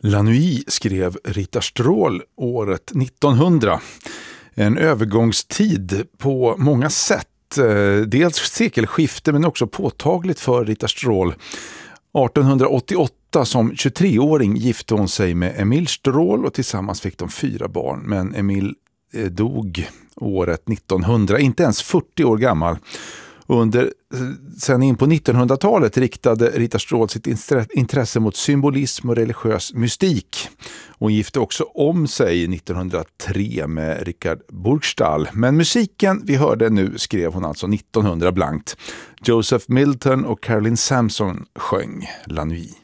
La Nuit skrev Rita Stråhl året 1900. En övergångstid på många sätt. Dels sekelskifte men också påtagligt för Rita Stråhl. 1888 som 23-åring gifte hon sig med Emil Stråhl och tillsammans fick de 4 barn. Men Emil dog året 1900, inte ens 40 år gammal. Sen in på 1900-talet riktade Rita Stråhl sitt intresse mot symbolism och religiös mystik. Hon gifte också om sig 1903 med Richard Burgstall. Men musiken vi hörde nu skrev hon alltså 1900 blankt. Joseph Milton och Caroline Sampson sjöng La Nuit.